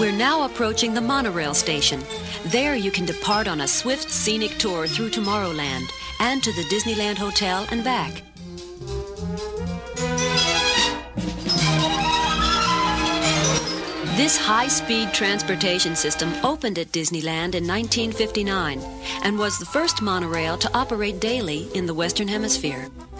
We're now approaching the monorail station. There you can depart on a swift, scenic tour through Tomorrowland and to the Disneyland Hotel and back. This high-speed transportation system opened at Disneyland in 1959 and was the first monorail to operate daily in the Western Hemisphere.